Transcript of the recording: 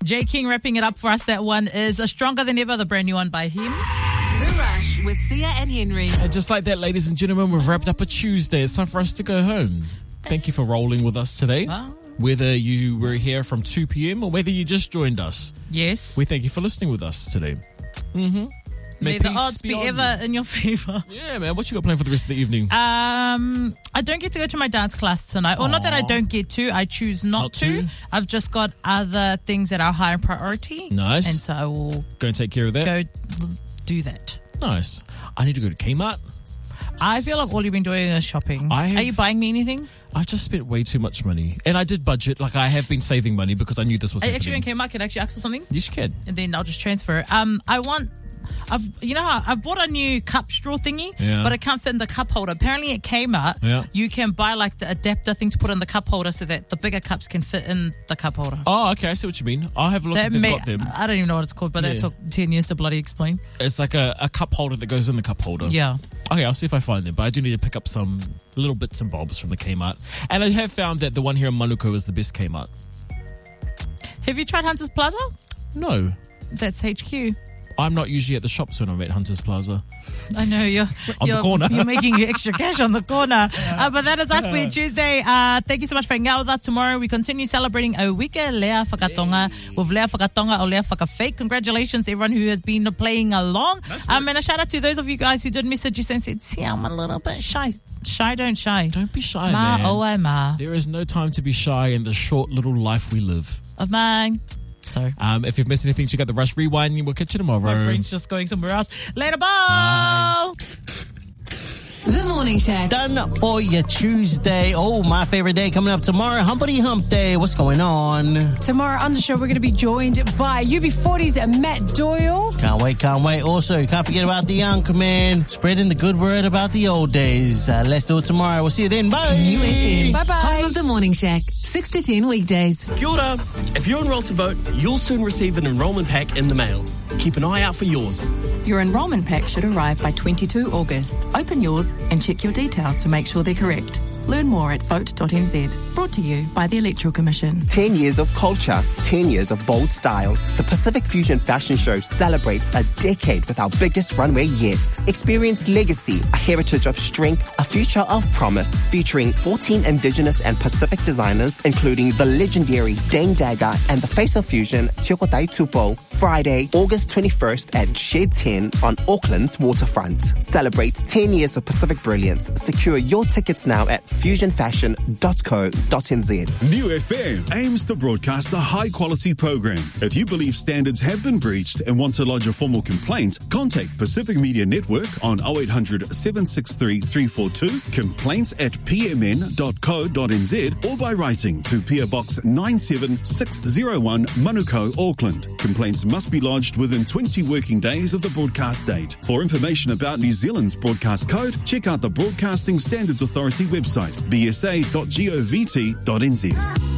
Jay King wrapping it up for us. That one is Stronger Than Ever, the brand new one by him. The Rush with Sia and Henry. And just like that, ladies and gentlemen, we've wrapped up a Tuesday. It's time for us to go home. Thank you for rolling with us today. Whether you were here from 2 p.m. or whether you just joined us. Yes. We thank you for listening with us today. Mm-hmm. May the odds be ever in your favor. Yeah, man. What you got planned for the rest of the evening? I don't get to go to my dance class tonight. Or not that I don't get to. I choose not to. I've just got other things that are higher priority. Nice. And so I will go and take care of that. Go do that. Nice. I need to go to Kmart. I feel like all you've been doing is shopping. Are you buying me anything? I've just spent way too much money. And I did budget. Like, I have been saving money because I knew this was happening. Actually, in Kmart, can I actually ask for something? Yes, you can. And then I'll just transfer it. I've bought a new cup straw thingy, but it can't fit in the cup holder. Apparently at Kmart, you can buy like the adapter thing to put in the cup holder so that the bigger cups can fit in the cup holder. Oh, okay. I see what you mean. I'll have a look if they've got them. I don't even know what it's called, but that took 10 years to bloody explain. It's like a cup holder that goes in the cup holder. Yeah. Okay, I'll see if I find them, but I do need to pick up some little bits and bobs from the Kmart. And I have found that the one here in Manukau is the best Kmart. Have you tried Hunters Plaza? No. That's HQ. I'm not usually at the shops when I'm at Hunters Plaza. I know, you're the corner. You're making your extra cash on the corner. But that is us for Tuesday. Thank you so much for hanging out with us. Tomorrow we continue celebrating Awika Lea Whakatonga with Lea Whakatonga or Lea Whakafake. Congratulations everyone who has been playing along. And a shout out to those of you guys who did message us and said, see, I'm a little bit shy. Don't shy. Don't be shy, man. Ma. There is no time to be shy in the short little life we live. Of mine. Sorry. If you've missed anything, check out the Rush Rewind. We'll catch you tomorrow. My brain's just going somewhere else. Later, bye. The Morning Shack. Done for your Tuesday. Oh, my favorite day coming up tomorrow. Humpity Hump Day. What's going on? Tomorrow on the show, we're going to be joined by UB40's Matt Doyle. Can't wait. Also, can't forget about the young man. Spreading the good word about the old days. Let's do it tomorrow. We'll see you then. Bye. New FM. Bye-bye. Home of the Morning Shack. 6 to 10 weekdays. Kia ora. If you're enrolled to vote, you'll soon receive an enrolment pack in the mail. Keep an eye out for yours. Your enrolment pack should arrive by 22 August. Open yours and check your details to make sure they're correct. Learn more at vote.nz. Brought to you by the Electoral Commission. 10 years of culture, 10 years of bold style. The Pacific Fusion Fashion Show celebrates a decade with our biggest runway yet. Experience legacy, a heritage of strength, a future of promise, featuring 14 Indigenous and Pacific designers, including the legendary Dane Dagger and the face of fusion, Tiokotai Tupo. Friday, August 21st at Shed 10 on Auckland's waterfront. Celebrate 10 years of Pacific brilliance. Secure your tickets now at fusionfashion.co.nz. New FM aims to broadcast a high-quality program. If you believe standards have been breached and want to lodge a formal complaint, contact Pacific Media Network on 0800 763 342, complaints@pmn.co.nz, or by writing to PO Box 97601, Manukau, Auckland. Complaints must be lodged within 20 working days of the broadcast date. For information about New Zealand's broadcast code, check out the Broadcasting Standards Authority website, bsa.govt.nz.